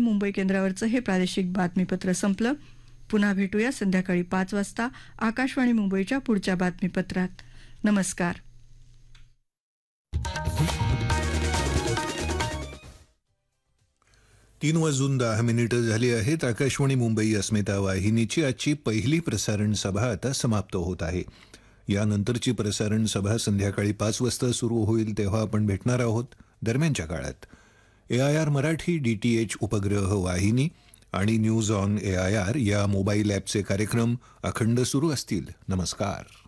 मुंबई केंद्रावरचं हे प्रादेशिक बातमीपत्र संपलं. पुन्हा भेटूया संध्याकाळी 5 वाजता आकाशवाणी मुंबईच्या पुढच्या बातमीपत्रात. नमस्कार. तीन वाजून 10 झाली आहेत. आकाशवाणी मुंबई अस्मिता वाहिनीची आजची पहिली प्रसारण सभा आता समाप्त होत आहे. यानंतरची प्रसारण सभा संध्याकाळी 5 वाजता सुरू होईल, तेव्हा आपण भेटणार आहोत. दरम्यानच्या काळात AIR मराठी DTH उपग्रह वाहिनी आणि न्यूज ऑन AIR या मोबाईल ॲपचे कार्यक्रम अखंड सुरू असतील. नमस्कार.